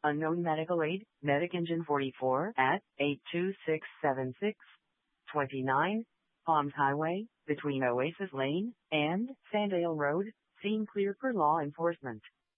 Unknown medical aid, Medic Engine 44 at 8267629, Palms Highway, between Oasis Lane and Sandale Road, seen clear per law enforcement.